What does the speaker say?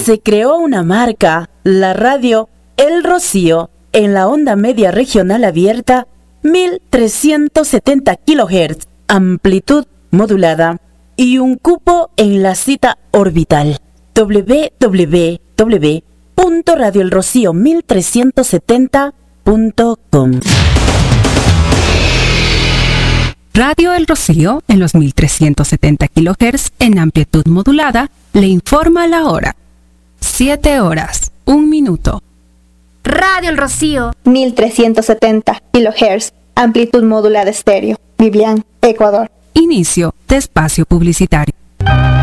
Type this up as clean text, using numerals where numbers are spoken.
Se creó una marca, la radio El Rocío, en la onda media regional abierta, 1370 kHz, amplitud modulada, y un cupo en la cita orbital www.radioelrocío1370.com. Radio El Rocío, en los 1370 kHz en amplitud modulada, le informa la hora. 7:01. Radio El Rocío, 1370 kHz, amplitud modulada estéreo, Biblián, Ecuador. Inicio de espacio publicitario.